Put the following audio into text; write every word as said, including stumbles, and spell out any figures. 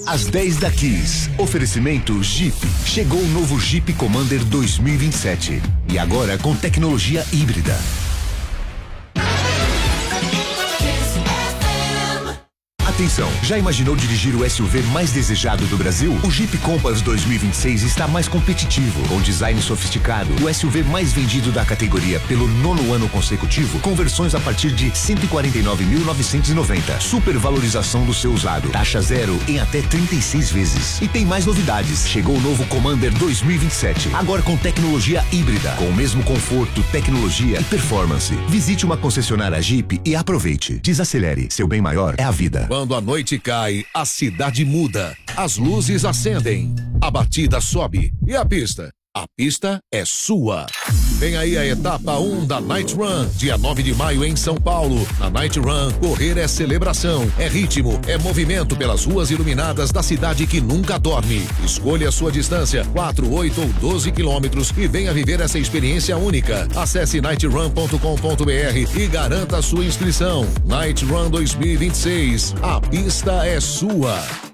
Às dez da Kiss. Oferecimento Jeep. Chegou o novo Jeep Commander dois mil e vinte e sete. E agora com tecnologia híbrida. Atenção, já imaginou dirigir o S U V mais desejado do Brasil? O Jeep Compass dois mil e vinte e seis está mais competitivo, com design sofisticado, o S U V mais vendido da categoria pelo nono ano consecutivo, com versões a partir de cento e quarenta e nove mil novecentos e noventa. Supervalorização do seu usado, taxa zero em até trinta e seis vezes. E tem mais novidades. Chegou o novo Commander dois mil e vinte e sete, agora com tecnologia híbrida, com o mesmo conforto, tecnologia e performance. Visite uma concessionária Jeep e aproveite. Desacelere, seu bem maior é a vida. Quando a noite cai, a cidade muda. As luzes acendem, a batida sobe e a pista? A pista é sua. Vem aí a etapa um da Night Run, dia nove de maio em São Paulo. Na Night Run, correr é celebração, é ritmo, é movimento pelas ruas iluminadas da cidade que nunca dorme. Escolha a sua distância, quatro, oito ou doze quilômetros e venha viver essa experiência única. Acesse night run ponto com ponto b r e garanta a sua inscrição. Night Run dois mil e vinte e seis, a pista é sua.